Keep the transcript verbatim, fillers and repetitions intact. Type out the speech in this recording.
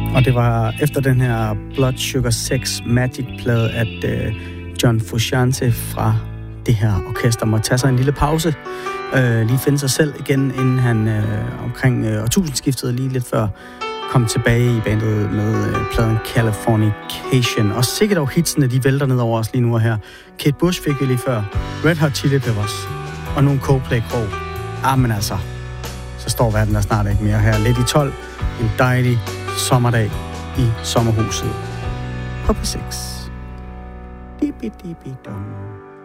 Og det var efter den her Blood Sugar Sex Magic-plade, at øh, John Frusciante fra det her orkester må tage sig en lille pause. Øh, lige finde sig selv igen, inden han øh, omkring øh, årtusindskiftet, lige lidt før, kom tilbage i bandet med øh, pladen Californication. Og sikkert dog hitsene, de vælter ned over os lige nu og her. Kate Bush fik vi lige før. Red Hot Chili Peppers. Og nogle Coldplay-krog. Ah, men altså, så står verden der snart ikke mere her. Lidt i tolv. En dejlig sommerdag i sommerhuset. På P seks. Dibi dibi dum.